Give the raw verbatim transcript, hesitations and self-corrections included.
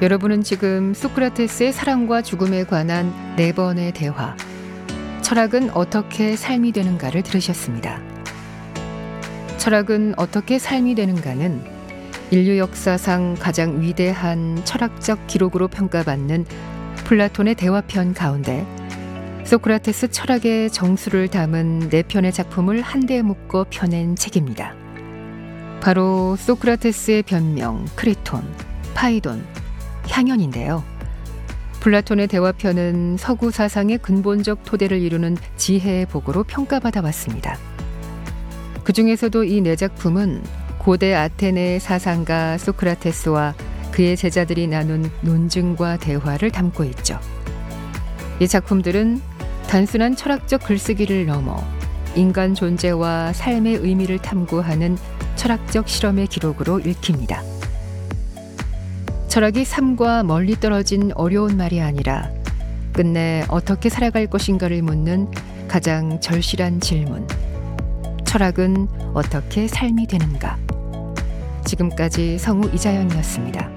여러분은 지금 소크라테스의 사랑과 죽음에 관한 네 번의 대화, 철학은 어떻게 삶이 되는가를 들으셨습니다. 철학은 어떻게 삶이 되는가는 인류 역사상 가장 위대한 철학적 기록으로 평가받는 플라톤의 대화편 가운데 소크라테스 철학의 정수를 담은 네 편의 작품을 한데 묶어 펴낸 책입니다. 바로 소크라테스의 변명, 크리톤, 파이돈, 향연인데요. 플라톤의 대화편은 서구 사상의 근본적 토대를 이루는 지혜의 복으로 평가받아 왔습니다. 그 중에서도 이 네 작품은 고대 아테네의 사상가 소크라테스와 그의 제자들이 나눈 논증과 대화를 담고 있죠. 이 작품들은 단순한 철학적 글쓰기를 넘어 인간 존재와 삶의 의미를 탐구하는 철학적 실험의 기록으로 읽힙니다. 철학이 삶과 멀리 떨어진 어려운 말이 아니라 끝내 어떻게 살아갈 것인가를 묻는 가장 절실한 질문. 철학은 어떻게 삶이 되는가? 지금까지 성우 이자연이었습니다.